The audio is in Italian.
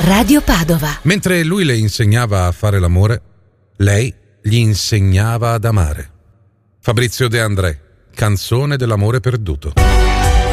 Radio Padova. Mentre lui le insegnava a fare l'amore, lei gli insegnava ad amare. Fabrizio De André, Canzone dell'amore perduto.